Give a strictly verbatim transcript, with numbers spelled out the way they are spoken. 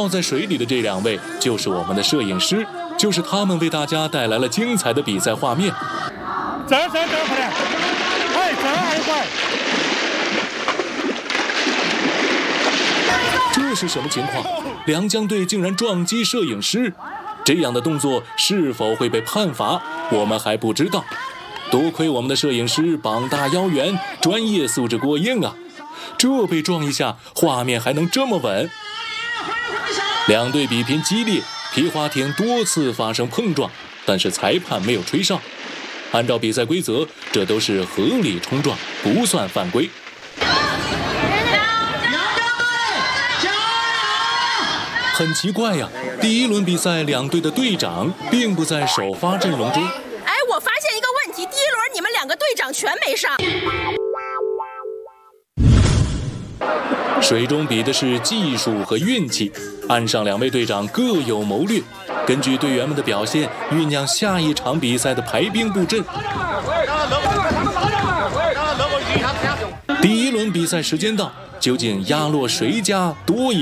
泡在水里的这两位就是我们的摄影师，就是他们为大家带来了精彩的比赛画面。 这儿这儿这儿快点！哎，这儿还快！ 这是什么情况？良江队竟然撞击摄影师，这样的动作是否会被判罚，我们还不知道。多亏我们的摄影师膀大腰圆，专业素质过硬啊！这被撞一下，画面还能这么稳。两队比拼激烈，皮划艇多次发生碰撞，但是裁判没有吹哨。按照比赛规则，这都是合理冲撞，不算犯规。很奇怪呀，第一轮比赛两队的队长并不在首发阵容中。 哎，我发现一个问题，第一轮你们两个队长全没上。 水中比的是技术和运气，岸上两位队长各有谋略，根据队员们的表现酝酿下一场比赛的排兵布阵。第一轮比赛时间到，究竟压落谁家多一